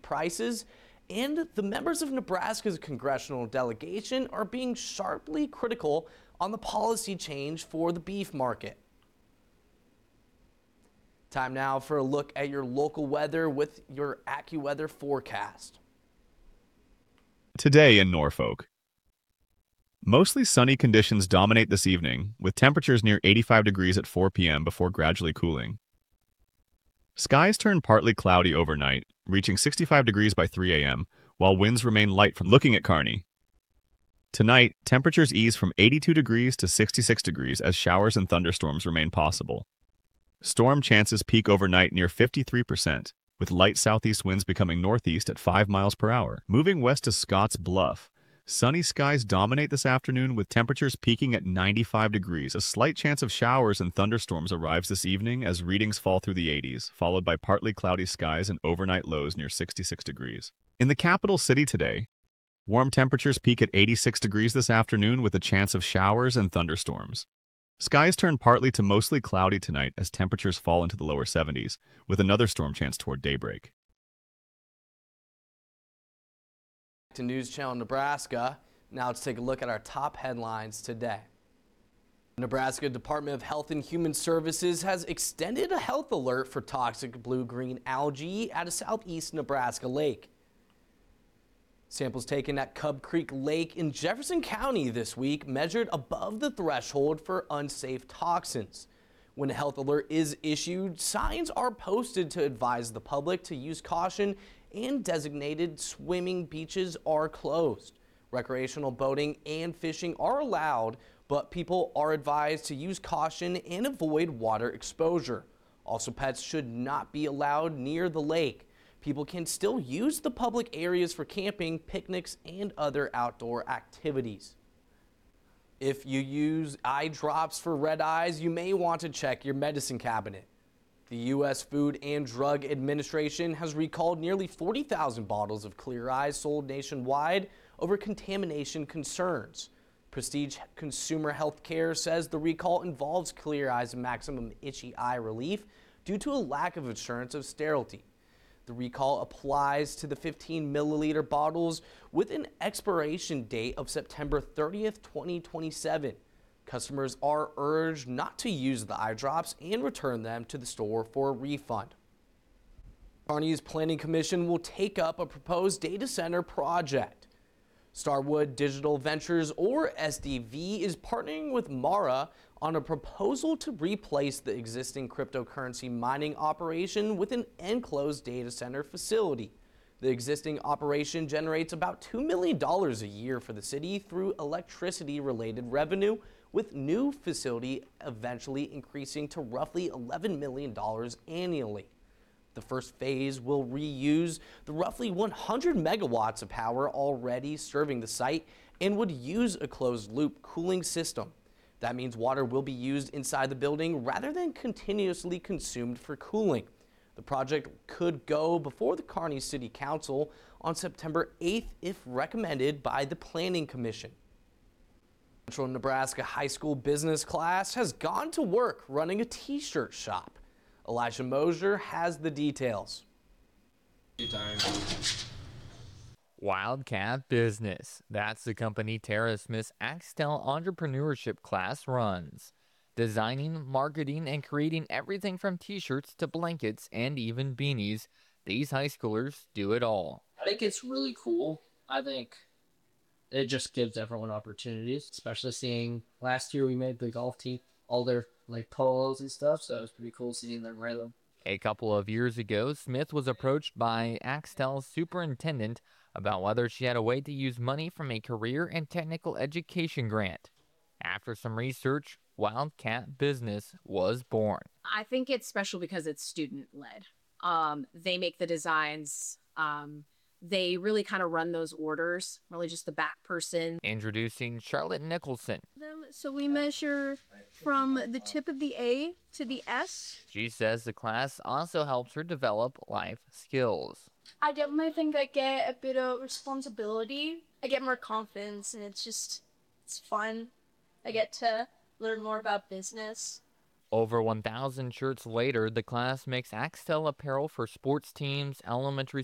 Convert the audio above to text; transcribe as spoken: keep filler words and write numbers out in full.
prices, and the members of Nebraska's congressional delegation are being sharply critical on the policy change for the beef market. Time now for a look at your local weather with your AccuWeather forecast. Today in Norfolk. Mostly sunny conditions dominate this evening, with temperatures near eighty-five degrees at four p m before gradually cooling. Skies turn partly cloudy overnight, reaching sixty-five degrees by three a m, while winds remain light from looking at Kearney. Tonight, temperatures ease from eighty-two degrees to sixty-six degrees as showers and thunderstorms remain possible. Storm chances peak overnight near fifty-three percent, with light southeast winds becoming northeast at five miles per hour. Moving west to Scotts Bluff, sunny skies dominate this afternoon with temperatures peaking at ninety-five degrees. A slight chance of showers and thunderstorms arrives this evening as readings fall through the eighties, followed by partly cloudy skies and overnight lows near sixty-six degrees. In the capital city today, warm temperatures peak at eighty-six degrees this afternoon with a chance of showers and thunderstorms. Skies turn partly to mostly cloudy tonight as temperatures fall into the lower seventies, with another storm chance toward daybreak. To News Channel Nebraska. Now let's take a look at our top headlines today. Nebraska Department of Health and Human Services has extended a health alert for toxic blue-green algae at a southeast Nebraska lake. Samples taken at Cub Creek Lake in Jefferson County this week measured above the threshold for unsafe toxins. When a health alert is issued, signs are posted to advise the public to use caution, and designated swimming beaches are closed. Recreational boating and fishing are allowed, but people are advised to use caution and avoid water exposure. Also, pets should not be allowed near the lake. People can still use the public areas for camping, picnics, and other outdoor activities. If you use eye drops for red eyes, you may want to check your medicine cabinet. The U S Food and Drug Administration has recalled nearly forty thousand bottles of Clear Eyes sold nationwide over contamination concerns. Prestige Consumer Healthcare says the recall involves Clear Eyes Maximum Itchy Eye Relief due to a lack of assurance of sterility. The recall applies to the fifteen milliliter bottles with an expiration date of September thirtieth, twenty twenty-seven. Customers are urged not to use the eye drops and return them to the store for a refund. Kearney's Planning Commission will take up a proposed data center project. Starwood Digital Ventures, or S D V, is partnering with Mara on a proposal to replace the existing cryptocurrency mining operation with an enclosed data center facility. The existing operation generates about two million dollars a year for the city through electricity-related revenue, with new facility eventually increasing to roughly eleven million dollars annually. The first phase will reuse the roughly one hundred megawatts of power already serving the site and would use a closed-loop cooling system. That means water will be used inside the building rather than continuously consumed for cooling. The project could go before the Kearney City Council on September eighth if recommended by the Planning Commission. Central Nebraska High School business class has gone to work running a t-shirt shop. Elijah Mosier has the details. Wildcat Business. That's the company Tara Smith's Axtel Entrepreneurship class runs. Designing, marketing, and creating everything from t-shirts to blankets and even beanies, these high schoolers do it all. I think it's really cool. I think it just gives everyone opportunities, especially seeing last year we made the golf team all their like polos and stuff, so it was pretty cool seeing them wear them. A couple of years ago, Smith was approached by Axtel's superintendent about whether she had a way to use money from a career and technical education grant. After some research, Wildcat Business was born. I think it's special because it's student-led. Um, they make the designs. Um, they really kind of run those orders, really just the back person. Introducing Charlotte Nicholson. So we measure from the tip of the A to the S. She says the class also helps her develop life skills. I definitely think I get a bit of responsibility. I get more confidence, and it's just, it's fun. I get to learn more about business. Over one thousand shirts later, the class makes Axtel apparel for sports teams, elementary